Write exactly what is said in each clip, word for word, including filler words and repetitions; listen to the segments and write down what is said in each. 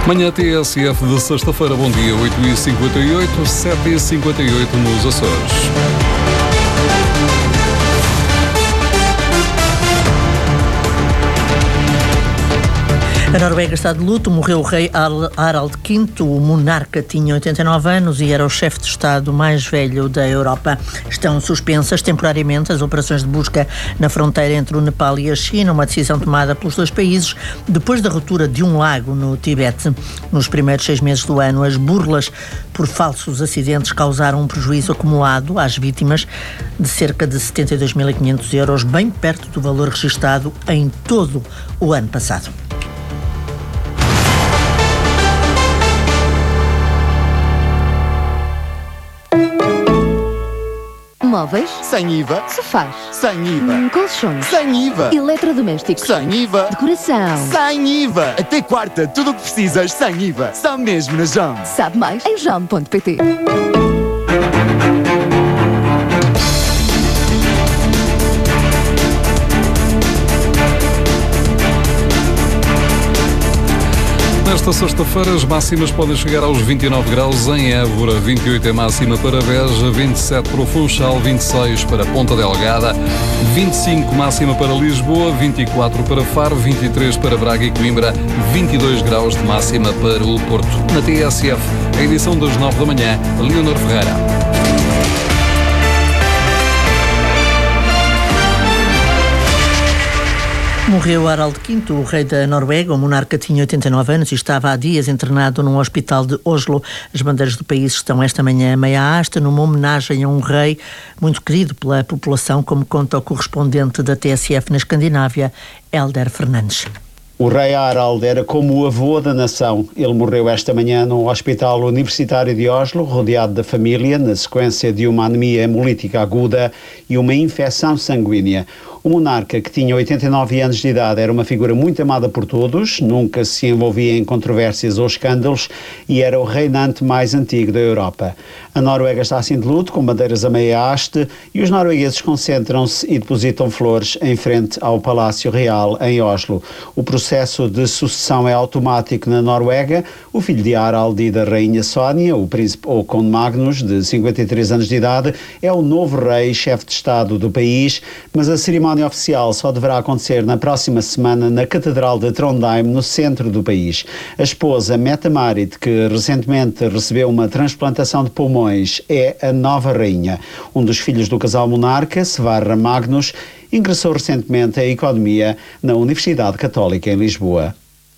Manhã T S F de sexta-feira, bom dia, oito e cinquenta e oito, sete e cinquenta e oito nos Açores. A Noruega está de luto, morreu o rei Harald quinto, o monarca tinha oitenta e nove anos e era o chefe de Estado mais velho da Europa. Estão suspensas temporariamente as operações de busca na fronteira entre o Nepal e a China, uma decisão tomada pelos dois países depois da ruptura de um lago no Tibete. Nos primeiros seis meses do ano, as burlas por falsos acidentes causaram um prejuízo acumulado às vítimas de cerca de setenta e dois mil e quinhentos euros, bem perto do valor registado em todo o ano passado. Móveis? Sem I V A. Sofás? Sem I V A. Hum, colchões? Sem I V A. Eletrodomésticos? Sem I V A. Decoração? Sem I V A. Até quarta, tudo o que precisas sem I V A. Só mesmo na Jaume. Sabe mais em jaume ponto pt. Nesta sexta-feira, as máximas podem chegar aos vinte e nove graus em Évora, vinte e oito é máxima para Beja, vinte e sete para o Funchal, vinte e seis para Ponta Delgada, vinte e cinco máxima para Lisboa, vinte e quatro para Faro, vinte e três para Braga e Coimbra, vinte e dois graus de máxima para o Porto. Na T S F, a edição das nove da manhã, Leonor Ferreira. Morreu Harald quinto, o rei da Noruega. O monarca tinha oitenta e nove anos e estava há dias internado num hospital de Oslo. As bandeiras do país estão esta manhã meia asta numa homenagem a um rei muito querido pela população, como conta o correspondente da T S F na Escandinávia, Helder Fernandes. O rei Harald era como o avô da nação. Ele morreu esta manhã no Hospital Universitário de Oslo, rodeado da família, na sequência de uma anemia hemolítica aguda e uma infecção sanguínea. O monarca, que tinha oitenta e nove anos de idade, era uma figura muito amada por todos, nunca se envolvia em controvérsias ou escândalos e era o reinante mais antigo da Europa. A Noruega está assim de luto, com bandeiras a meia haste, e os noruegueses concentram-se e depositam flores em frente ao Palácio Real, em Oslo. O processo de sucessão é automático na Noruega. O filho de Harald e da rainha Sónia, o príncipe Håkon Magnus, de cinquenta e três anos de idade, é o novo rei, chefe de Estado do país, mas a cerimónia A cerimónia oficial só deverá acontecer na próxima semana na Catedral de Trondheim, no centro do país. A esposa, Mette-Marit, que recentemente recebeu uma transplantação de pulmões, é a nova rainha. Um dos filhos do casal monarca, Sverre Magnus, ingressou recentemente a Economia na Universidade Católica em Lisboa.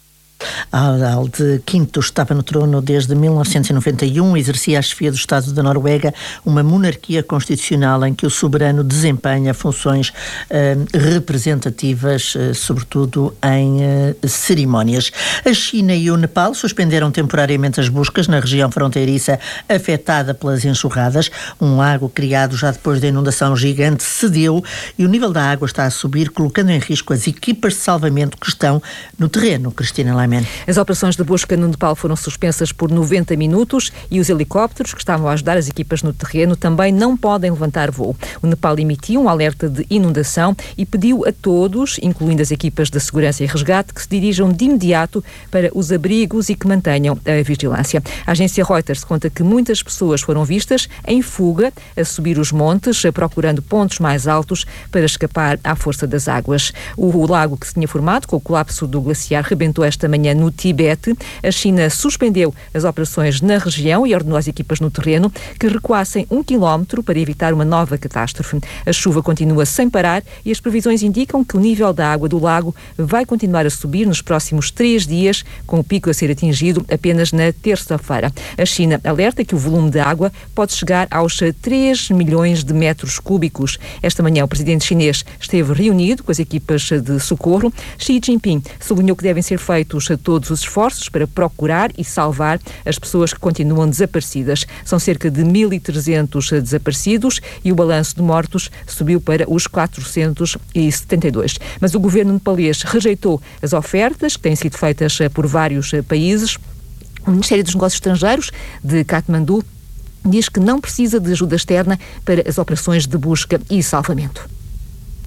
Harald quinto estava no trono desde mil novecentos e noventa e um, exercia a chefia do Estado da Noruega, uma monarquia constitucional em que o soberano desempenha funções eh, representativas, eh, sobretudo em eh, cerimónias. A China e o Nepal suspenderam temporariamente as buscas na região fronteiriça afetada pelas enxurradas. Um lago criado já depois da inundação gigante cedeu e o nível da água está a subir, colocando em risco as equipas de salvamento que estão no terreno. Cristina Laiman. As operações de busca no Nepal foram suspensas por noventa minutos e os helicópteros que estavam a ajudar as equipas no terreno também não podem levantar voo. O Nepal emitiu um alerta de inundação e pediu a todos, incluindo as equipas de segurança e resgate, que se dirijam de imediato para os abrigos e que mantenham a vigilância. A agência Reuters conta que muitas pessoas foram vistas em fuga a subir os montes, procurando pontos mais altos para escapar à força das águas. O, o lago que se tinha formado com o colapso do glaciar rebentou esta manhã no Tibete. A China suspendeu as operações na região e ordenou às equipas no terreno que recuassem um quilómetro para evitar uma nova catástrofe. A chuva continua sem parar e as previsões indicam que o nível da água do lago vai continuar a subir nos próximos três dias, com o pico a ser atingido apenas na terça-feira. A China alerta que o volume de água pode chegar aos três milhões de metros cúbicos. Esta manhã o presidente chinês esteve reunido com as equipas de socorro. Xi Jinping sublinhou que devem ser feitos todos os esforços para procurar e salvar as pessoas que continuam desaparecidas. São cerca de mil e trezentos desaparecidos e o balanço de mortos subiu para os quatrocentos e setenta e dois. Mas o governo nepalês rejeitou as ofertas que têm sido feitas por vários países. O Ministério dos Negócios Estrangeiros de Katmandu diz que não precisa de ajuda externa para as operações de busca e salvamento.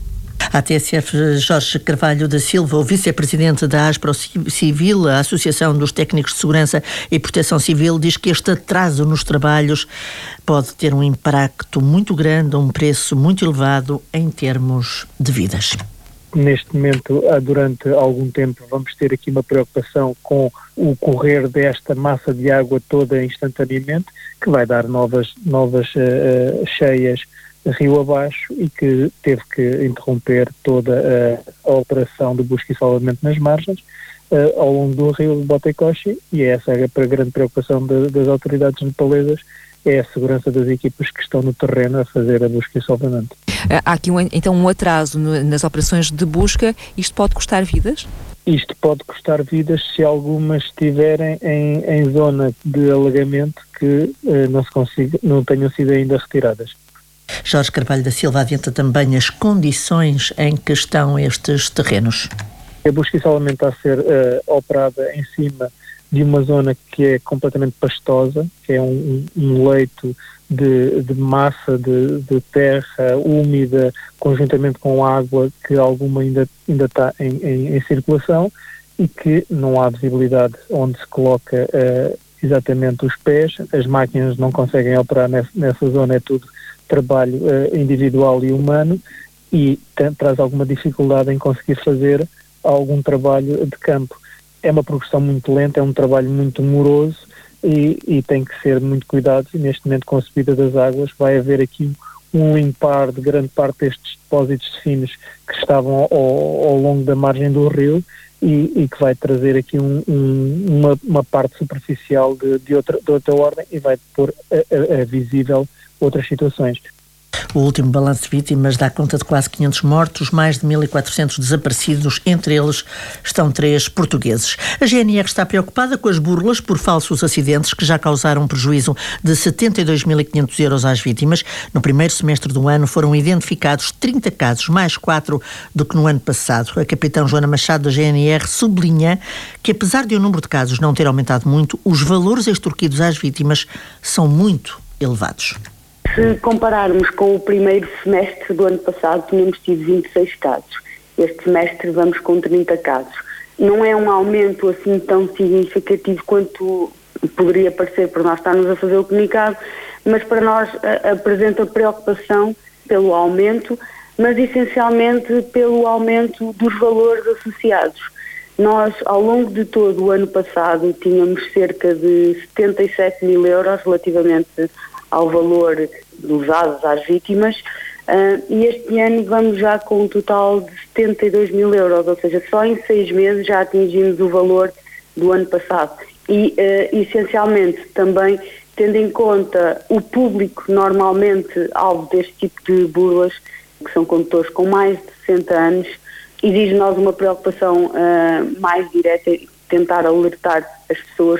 A T S F, Jorge Carvalho da Silva, o vice-presidente da Aspro Civil, a Associação dos Técnicos de Segurança e Proteção Civil, diz que este atraso nos trabalhos pode ter um impacto muito grande, um preço muito elevado em termos de vidas. Neste momento, durante algum tempo, vamos ter aqui uma preocupação com o correr desta massa de água toda instantaneamente, que vai dar novas, novas uh, cheias rio abaixo e que teve que interromper toda a, a operação de busca e salvamento nas margens uh, ao longo do rio de Botecoche, e essa é a grande preocupação de, das autoridades nepalesas, é a segurança das equipas que estão no terreno a fazer a busca e salvamento. Há aqui um, então um atraso no, nas operações de busca. Isto pode custar vidas? Isto pode custar vidas se algumas estiverem em, em zona de alagamento que uh, não, se consiga, não tenham sido ainda retiradas. Jorge Carvalho da Silva adianta também as condições em que estão estes terrenos. A busca e salvamento está a ser uh, operada em cima de uma zona que é completamente pastosa, que é um, um leito de, de massa de, de terra úmida, conjuntamente com água, que alguma ainda, ainda está em, em, em circulação, e que não há visibilidade onde se coloca uh, exatamente os pés. As máquinas não conseguem operar nessa, nessa zona, é tudo trabalho uh, individual e humano, e tem, traz alguma dificuldade em conseguir fazer algum trabalho de campo. É uma progressão muito lenta, é um trabalho muito moroso e, e tem que ser muito cuidado, e neste momento, com a subida das águas, vai haver aqui um limpar de grande parte destes depósitos de finos que estavam ao, ao longo da margem do rio, e, e que vai trazer aqui um, um, uma, uma parte superficial de, de, outra, de outra ordem, e vai pôr a, a, a visível outras situações. O último balanço de vítimas dá conta de quase quinhentos mortos, mais de mil e quatrocentos desaparecidos, entre eles estão três portugueses. A G N R está preocupada com as burlas por falsos acidentes que já causaram um prejuízo de setenta e dois mil e quinhentos euros às vítimas. No primeiro semestre do ano foram identificados trinta casos, mais quatro do que no ano passado. A capitã Joana Machado da G N R sublinha que, apesar de o número de casos não ter aumentado muito, os valores extorquidos às vítimas são muito elevados. Se compararmos com o primeiro semestre do ano passado, tínhamos tido vinte e seis casos. Este semestre vamos com trinta casos. Não é um aumento assim tão significativo quanto poderia parecer por nós estarmos a fazer o comunicado, mas para nós a, apresenta preocupação pelo aumento, mas essencialmente pelo aumento dos valores associados. Nós, ao longo de todo o ano passado, tínhamos cerca de setenta e sete mil euros relativamente ao valor dos dados às vítimas, uh, e este ano vamos já com um total de setenta e dois mil euros, ou seja, só em seis meses já atingimos o valor do ano passado. E, uh, essencialmente, também tendo em conta o público normalmente alvo deste tipo de burlas, que são condutores com mais de sessenta anos, exige nós uma preocupação uh, mais direta e tentar alertar as pessoas.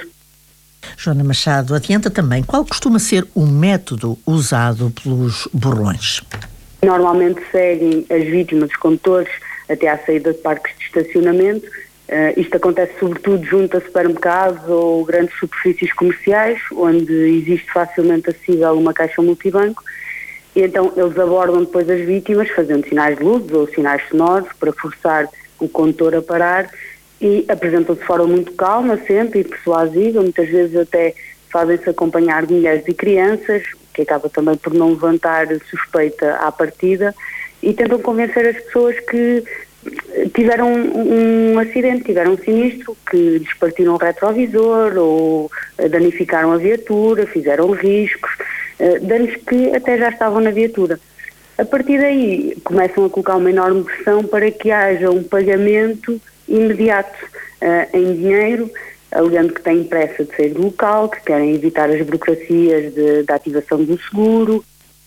Joana Machado adianta também qual costuma ser o método usado pelos burlões. Normalmente seguem as vítimas, os condutores, até à saída de parques de estacionamento. Uh, isto acontece sobretudo junto a supermercados ou grandes superfícies comerciais, onde existe facilmente acessível uma caixa multibanco. E então eles abordam depois as vítimas, fazendo sinais de luz ou sinais sonoros para forçar o condutor a parar, e apresentam-se de forma muito calma sempre e persuasiva, muitas vezes até fazem-se acompanhar de mulheres e crianças, que acaba também por não levantar suspeita à partida, e tentam convencer as pessoas que tiveram um, um acidente, tiveram um sinistro, que lhes partiram o retrovisor ou danificaram a viatura, fizeram riscos, danos que até já estavam na viatura. A partir daí começam a colocar uma enorme pressão para que haja um pagamento imediato uh, em dinheiro, alegando que têm pressa de sair do local, que querem evitar as burocracias de, da ativação do seguro.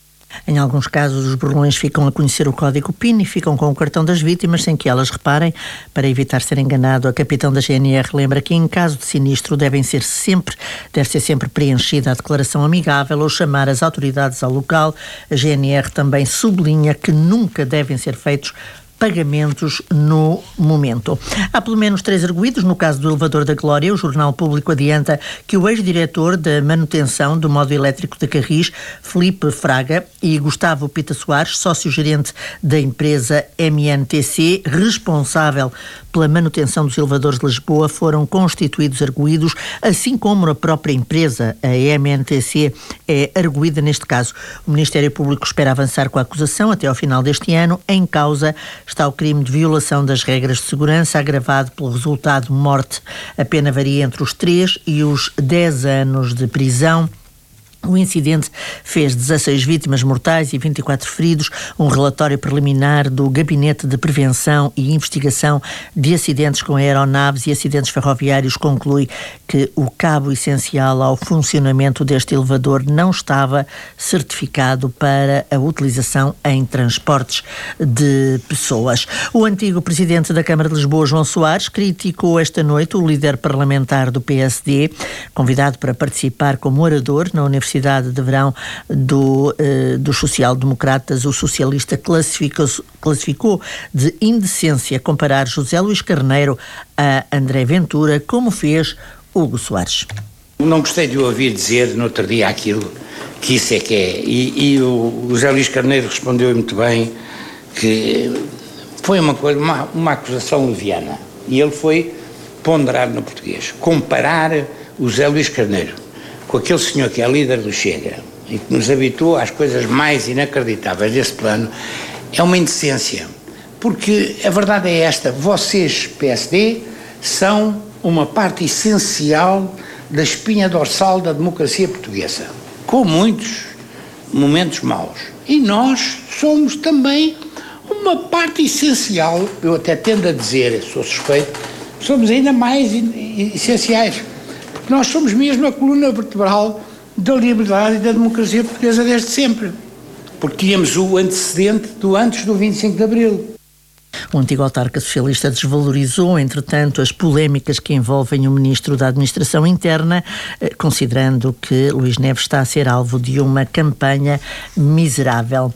Em alguns casos, os burlões ficam a conhecer o código P I N e ficam com o cartão das vítimas sem que elas reparem, para evitar ser enganado. A capitã da G N R lembra que, em caso de sinistro, devem ser sempre, deve ser sempre preenchida a declaração amigável ou chamar as autoridades ao local. A G N R também sublinha que nunca devem ser feitos pagamentos no momento. Há pelo menos três arguidos no caso do elevador da Glória. O Jornal Público adianta que o ex-diretor da manutenção do modo elétrico de Carris, Filipe Fraga, e Gustavo Pita Soares, sócio-gerente da empresa M N T C, responsável pela manutenção dos elevadores de Lisboa, foram constituídos arguidos, assim como a própria empresa, a M N T C, é arguída neste caso. O Ministério Público espera avançar com a acusação até ao final deste ano. Em causa está o crime de violação das regras de segurança, agravado pelo resultado morte. A pena varia entre os três e os dez anos de prisão. O incidente fez dezasseis vítimas mortais e vinte e quatro feridos. Um relatório preliminar do Gabinete de Prevenção e Investigação de Acidentes com Aeronaves e Acidentes Ferroviários conclui que o cabo essencial ao funcionamento deste elevador não estava certificado para a utilização em transportes de pessoas. O antigo presidente da Câmara de Lisboa, João Soares, criticou esta noite o líder parlamentar do P S D, convidado para participar como orador na Universidade Universidade de Verão do, uh, dos social-democratas. O socialista classificou, classificou de indecência comparar José Luís Carneiro a André Ventura, como fez Hugo Soares. Não gostei de o ouvir dizer no outro dia aquilo que isso é que é. E, e o José Luís Carneiro respondeu muito bem que foi uma, coisa, uma, uma acusação leviana. E ele foi ponderado no português. Comparar o José Luís Carneiro com aquele senhor que é líder do Chega e que nos habituou às coisas mais inacreditáveis desse plano, é uma indecência. Porque a verdade é esta: vocês, P S D, são uma parte essencial da espinha dorsal da democracia portuguesa, com muitos momentos maus. E nós somos também uma parte essencial, eu até tendo a dizer, sou suspeito, somos ainda mais essenciais. Nós somos mesmo a coluna vertebral da liberdade e da democracia portuguesa desde sempre, porque tínhamos o antecedente do antes do vinte e cinco de Abril. O antigo autarca socialista desvalorizou, entretanto, as polémicas que envolvem o ministro da Administração Interna, considerando que Luís Neves está a ser alvo de uma campanha miserável.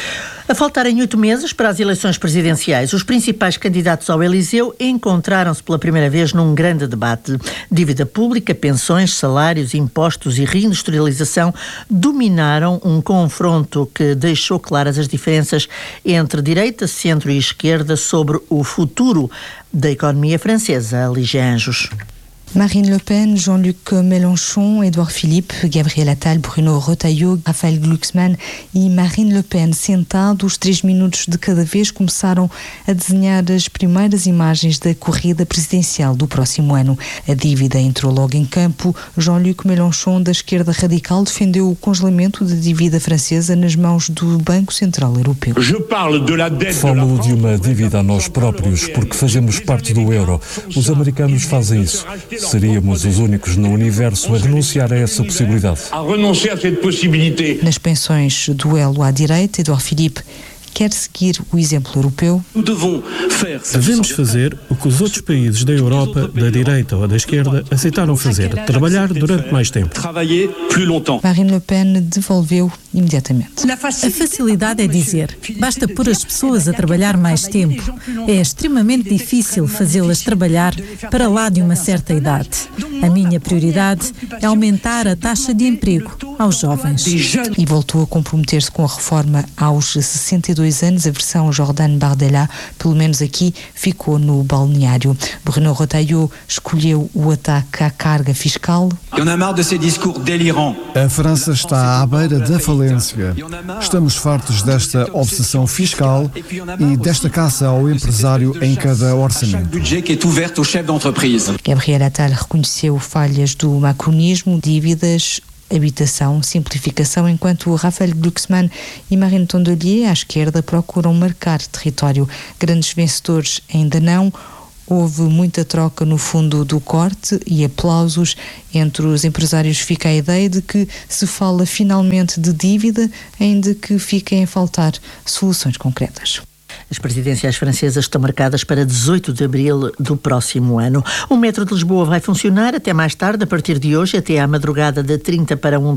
A faltarem oito meses para as eleições presidenciais, os principais candidatos ao Eliseu encontraram-se pela primeira vez num grande debate. Dívida pública, pensões, salários, impostos e reindustrialização dominaram um confronto que deixou claras as diferenças entre direita, centro e esquerda sobre o futuro da economia francesa. Lígia Anjos. Marine Le Pen, Jean-Luc Mélenchon, Édouard Philippe, Gabriel Attal, Bruno Retailleau, Raphaël Glucksmann e Marine Le Pen, sentados três minutos de cada vez, começaram a desenhar as primeiras imagens da corrida presidencial do próximo ano. A dívida entrou logo em campo. Jean-Luc Mélenchon, da esquerda radical, defendeu o congelamento da dívida francesa nas mãos do Banco Central Europeu. Falo de uma dívida a nós próprios, porque fazemos parte do euro. Os americanos fazem isso. Seríamos os únicos no universo a renunciar a essa possibilidade. Nas pensões, duelo à direita, Édouard Philippe quer seguir o exemplo europeu. Devemos fazer o que os outros países da Europa, da direita ou da esquerda, aceitaram fazer, trabalhar durante mais tempo. Marine Le Pen devolveu imediatamente. A facilidade é dizer, basta pôr as pessoas a trabalhar mais tempo. É extremamente difícil fazê-las trabalhar para lá de uma certa idade. A minha prioridade é aumentar a taxa de emprego aos jovens. E voltou a comprometer-se com a reforma aos sessenta e dois anos. A versão Jordan Bardella, pelo menos aqui, ficou no balneário. Bruno Retailleau escolheu o ataque à carga fiscal. A França está à beira da falência. Estamos fartos desta obsessão fiscal e desta caça ao empresário em cada orçamento. Gabriel Attal reconheceu falhas do macronismo, dívidas, habitação, simplificação, enquanto Raphaël Glucksmann e Marine Tondelier, à esquerda, procuram marcar território. Grandes vencedores ainda não. Houve muita troca no fundo do corte e aplausos. Entre os empresários fica a ideia de que se fala finalmente de dívida, ainda que fiquem a faltar soluções concretas. As presidenciais francesas estão marcadas para dezoito de abril do próximo ano. O metro de Lisboa vai funcionar até mais tarde, a partir de hoje, até à madrugada de trinta para um